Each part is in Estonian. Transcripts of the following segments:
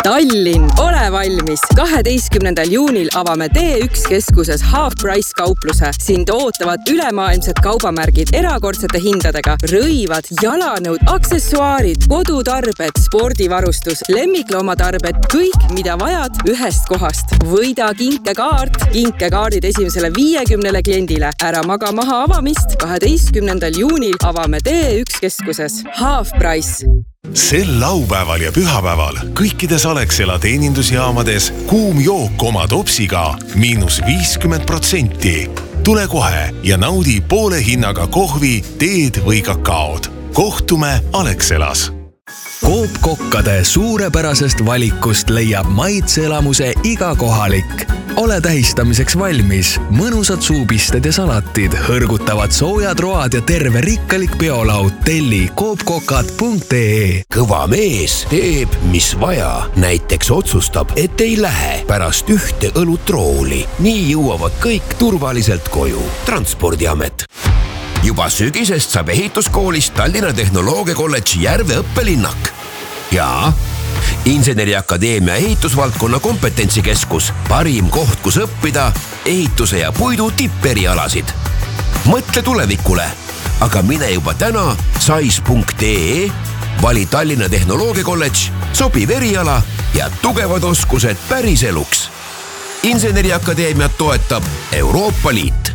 Tallinn, ole valmis! 12. juunil avame T1 keskuses Half Price kaupluse. Sind ootavad ülemaailmsed kaubamärgid erakordsete hindadega, rõivad, jalanõud, aksessuaarid, kodutarbed, spordivarustus, lemmikloomatarbed, kõik, mida vajad ühest kohast. Võida kinkekaart, kinkekaardid esimesele 50 kliendile. Ära maga maha avamist. 12. juunil avame T1 keskuses Half Price. Sel laupäeval ja pühapäeval kõikides Alexela teenindusjaamades kuum jook oma topsiga -50%. Tule kohe ja naudi poole hinnaga kohvi, teed või kakaod. Kohtume Alexelas. Coop kokkade suurepärasest valikust leiab maitseelamuse iga kohalik. Ole tähistamiseks valmis. Mõnusad suupisted ja salatid, hõrgutavad soojad road ja terve rikkalik peolaud. Telli coopkokad.ee. Kõva mees teeb, mis vaja. Näiteks otsustab, et ei lähe pärast ühte õlutrooli. Nii jõuavad kõik turvaliselt koju. Transpordiamet. Juba sügisest saab ehituskoolist Tallinna Tehnoloogiakolledži Järve õppelinnak. Ja Inseneriakadeemia ehitusvaldkonna kompetentsikeskus. Parim koht, kus õppida ehituse ja puidu tipperialasid. Mõtle tulevikule, aga mine juba täna sais.ee, vali Tallinna Tehnoloogiakolledž, sobiv eriala ja tugevad oskused päris eluks. Inseneriakadeemiat toetab Euroopa Liit.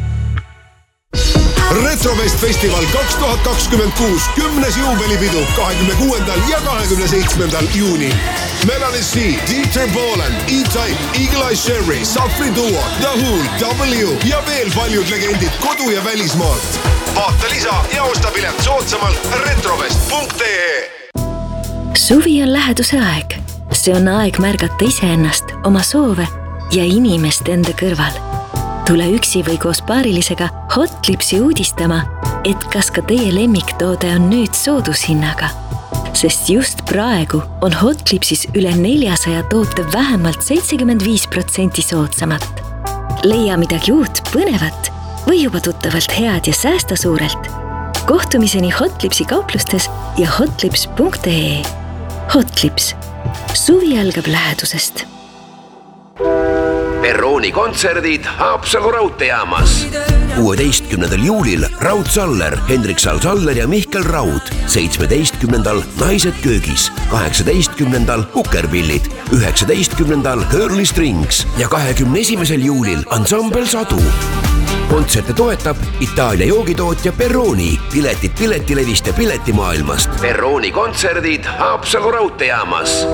Retrofest Festival 2026 10. juubelipidu 26. ja 27. juunil. Melanie C, Dieter Bohlen, E-Type, Eagle Eye Sherry, Safri Duo, The Who, W ja veel paljud legendid kodu- ja välismaalt. Vaata lisa ja osta pilet soodsamalt retrofest.ee. Suvi on läheduse aeg. See on aeg märgata iseennast, oma soove ja inimest enda kõrval. Tule üksi või koos paarilisega Hotlipsi uudistama, et kas ka teie lemmiktoode on nüüd soodushinnaga. Sest just praegu on Hotlipsis üle 400 toote vähemalt 75% soodsamad. Leia midagi uut, põnevat või juba tuttavalt head ja säästa suurelt. Kohtumiseni Hotlipsi kauplustes ja hotlips.ee. Hotlips. Suvi algab lähedusest. Perrooni kontserdid Haapsalu raudteejaamas. 16. juulil Raud Saller, Hendrik Saller ja Mihkel Raud. 17. Naised köögis. 18. Kukerpillid. 19. Hurley Strings ja 21. juulil Ansambel Sadu. Kontserte toetab Itaalia joogitootja Perrooni. Piletid piletilevist ja piletimaailmast. Perrooni kontserdid Haapsalu raudteejaamas.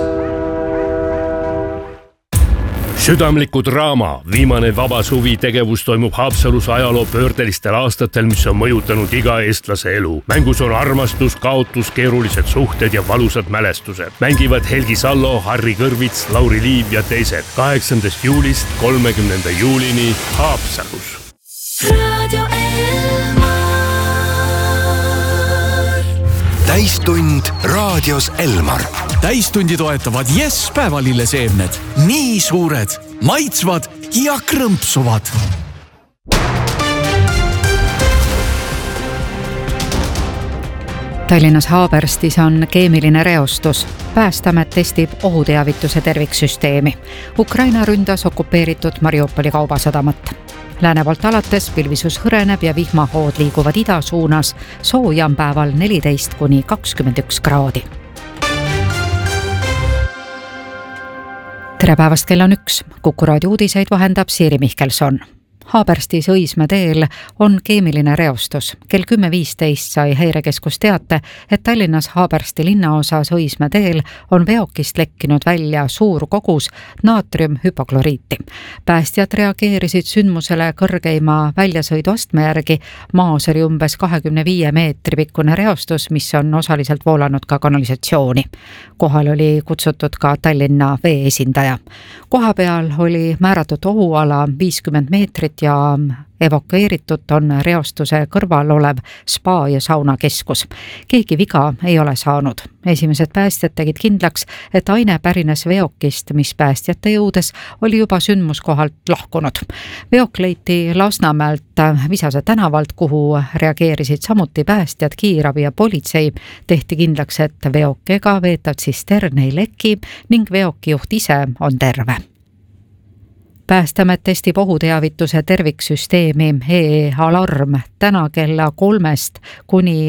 Südamliku draama viimane vaba suvi tegevus toimub Haapsalus ajaloo pöördelistel aastatel, mis on mõjutanud iga eestlase elu. Mängus on armastus, kaotus, keerulised suhted ja valusad mälestused. Mängivad Helgi Sallo, Harri Kõrvits, Lauri Liiv ja teised. 8. juulist 30. juulini Haapsalus. Radio Elmar. Täistund raadios Elmar. Täistundi toetavad Yes päevalilleseemned. Nii suured, maitsvad ja krõmpsuvad. Tallinnas Haaberstis on keemiline reostus. Päästeamet testib ohuteavituse terviksüsteemi. Ukraina ründas okupeeritud Mariupoli kaubasadamat. Lääne poolt alates pilvisus hõreneb ja vihmahood liiguvad ida suunas. Sooja on päeval 14–21 kraadi. Tere päevast, kell on 1. Kuku raadio uudiseid vahendab Siiri Mihkelson. Haaberstis Õismäe teel on keemiline reostus. Kell 10.15 sai häirekeskus teate, et Tallinnas Haabersti linnaosas Õismäe teel on veokist lekkinud välja suur kogus naatriumhüpokloriiti. Päästjad reageerisid sündmusele kõrgeima väljasõiduastme järgi. Maas oli umbes 25 meetri pikkune reostus, mis on osaliselt voolanud ka kanalisatsiooni. Kohal oli kutsutud ka Tallinna vee esindaja. Koha peal oli määratud ohuala 50 meetrit ja Evakueeritud on reostuse kõrval olev spa- ja saunakeskus. Keegi viga ei ole saanud. Esimesed päästjad tegid kindlaks, et aine pärines veokist, mis päästjate jõudes oli juba sündmuskohalt lahkunud. Veok leiti Lasnamäelt Visase tänavalt, kuhu reageerisid samuti päästjad, kiirabi ja politsei. Tehti kindlaks, et veok ega veetav tsistern ei leki ning veokijuht ise on terve. Päästeamet testib ohuteavituse terviksüsteemi EE-alarm täna kella 3 kuni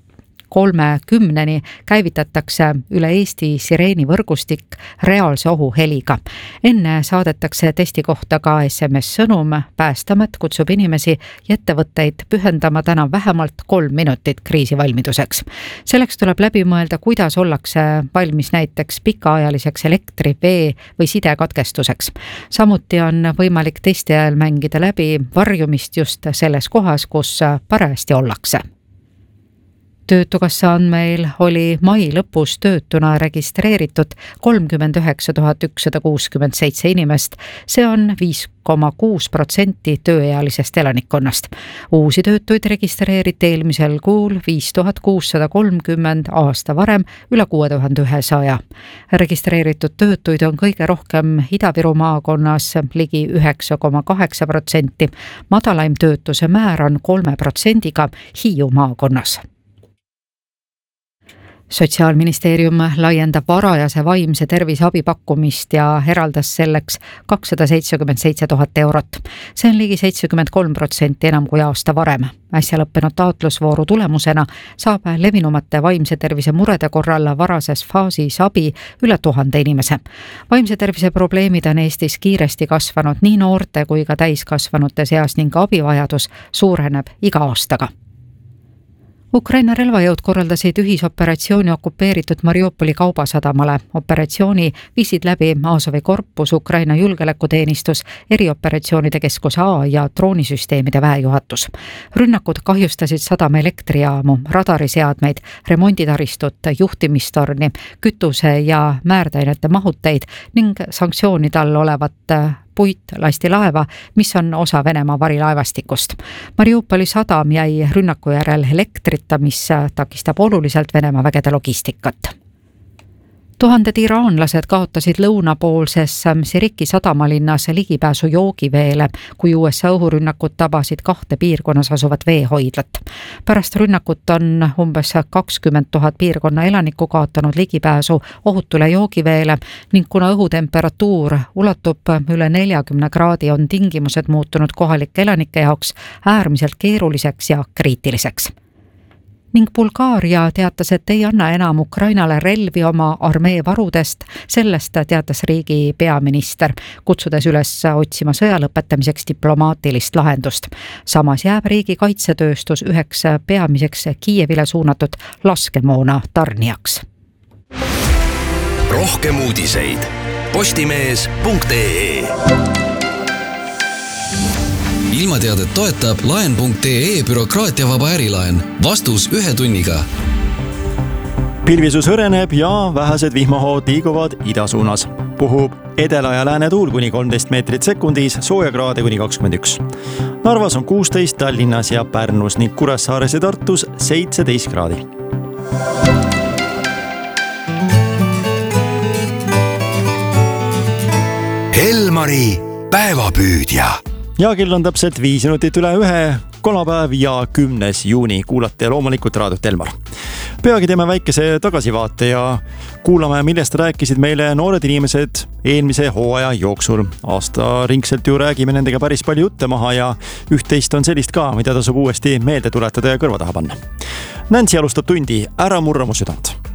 30 käivitatakse üle Eesti sireenivõrgustik reaalse ohuheliga. Enne saadetakse testi kohta ka SMS-sõnum. Päästeamet kutsub inimesi ja ettevõtteid pühendama täna vähemalt 3 minutit kriisivalmiduseks. Selleks tuleb läbi mõelda, kuidas ollakse valmis näiteks pikaajaliseks elektri-, vee- või sidekatkestuseks. Samuti on võimalik testi ajal mängida läbi varjumist just selles kohas, kus parajasti ollakse. Töötukassa andmeil oli mai lõpus töötuna registreeritud 39 167 inimest. See on 5,6% tööealisest elanikkonnast. Uusi töötuid registreeriti eelmisel kuul 5630, aasta varem üle 6100. Registreeritud töötuid on kõige rohkem Ida-Viru maakonnas ligi 9,8%. Madalaim töötuse määr on 3% Hiiu maakonnas. Sotsiaalministeerium laiendab varajase vaimse tervise abipakkumist ja eraldas selleks 277 000 eurot. See on ligi 73% enam kui aasta varem. Äsja lõppenud taotlusvooru tulemusena saab levinumate vaimse tervise murede korral varases faasis abi üle 1000 inimese. Vaimse tervise probleemid on Eestis kiiresti kasvanud nii noorte kui ka täiskasvanute seas ning abivajadus suureneb iga aastaga. Ukraina relvajõud korraldasid ühisoperatsiooni okupeeritud Mariupoli kaubasadamale. Operatsiooni viisid läbi Azovi korpus, Ukraina julgeolekuteenistus, erioperatsioonide keskus A ja droonisüsteemide väejuhatus. Rünnakud kahjustasid sadama elektrijaamu, radariseadmeid, remonditaristut, juhtimistorni, kütuse ja määrdainete mahuteid ning sanktsioonide all olevat puitlastilaeva, mis on osa Venemaa varilaevastikust. Mariupoli sadam jäi rünnaku järel elektrita, mis takistab oluliselt Venemaa vägede logistikat. Tuhanded iraanlased kaotasid lõunapoolses Siriki sadamalinnas ligipääsu joogiveele, kui USA õhurünnakud tabasid 2 piirkonnas asuvat veehoidlat. Pärast rünnakut on umbes 20 000 piirkonna elanikku kaotanud ligipääsu ohutule joogiveele ning kuna õhutemperatuur ulatub üle 40 kraadi, on tingimused muutunud kohalike elanike jaoks äärmiselt keeruliseks ja kriitiliseks. Ning Bulgaaria teatas, et ei anna enam Ukrainale relvi oma armee varudest. Sellest teatas riigi peaminister, kutsudes üles otsima sõja lõpetamiseks diplomaatilist lahendust. Samas jääb riigi kaitsetööstus üheks peamiseks Kiievile suunatud laskemoona tarnijaks. Rohkem uudiseid postimees.ee. Ilmateadet toetab laen.ee bürokraatiavaba ärilaen. Vastus 1 tunniga. Pilvisus hõreneb ja vähesed vihmahood liiguvad idasuunas. Puhub edela- ja lääne tuul kuni 13 meetrit sekundis, soojakraade kuni 21. Narvas on 16, Tallinnas ja Pärnus ning Kuressaares ja Tartus 17 kraadi. Elmari päevapüüdja. Ja kell on täpselt 5 minutit üle 1, kolmapäev ja 10. juuni. Kuulate loomulikult raadiot Elmar. Peagi teeme väikese tagasivaate ja kuulame, millest rääkisid meile noored inimesed eelmise hooaja jooksul. Aasta ringselt ju räägime nendega päris palju jutte maha ja üht-teist on sellist ka, mida tasub uuesti meelde tuletada ja kõrva taha panna. Nancy alustab tundi Ära murra mu südant.